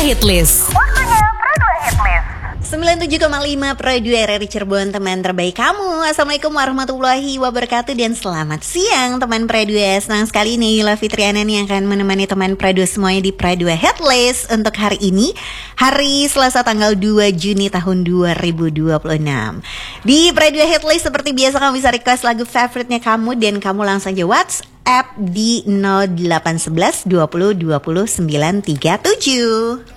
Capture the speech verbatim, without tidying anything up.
Hitlist. Waktunya Pro dua Hitlist. sembilan puluh tujuh koma lima Pro dua R R I Cirebon, teman terbaik kamu. Assalamualaikum warahmatullahi wabarakatuh dan selamat siang teman Pro dua. Senang sekali nih Ila Fitriana nih yang akan menemani teman Pro dua semuanya di Pro dua Hitlist untuk hari ini, hari Selasa tanggal dua Juni tahun dua ribu dua puluh enam. Di Pro dua Hitlist seperti biasa kamu bisa request lagu favoritnya kamu dan kamu langsung aja WhatsApp di nol delapan satu satu dua nol dua nol sembilan tiga tujuh.